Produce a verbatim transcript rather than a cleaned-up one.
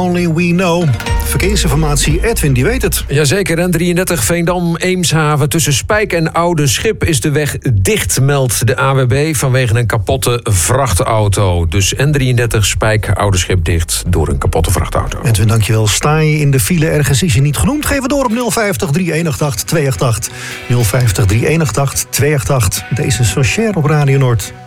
Only we know. Verkeersinformatie, Edwin, die weet het. Jazeker, N drieëndertig Veendam-Eemshaven. Tussen Spijk en Oude Schip is de weg dicht, meldt de A W B... vanwege een kapotte vrachtauto. Dus N drieëndertig Spijk, Oude Schip dicht door een kapotte vrachtauto. Edwin, dankjewel. Sta je in de file ergens, is je niet genoemd? Geef het door op nul vijftig, drie een acht acht, twee acht acht. nul vijftig, drie een acht acht, twee acht acht. Deze is van Cher op Radio Noord.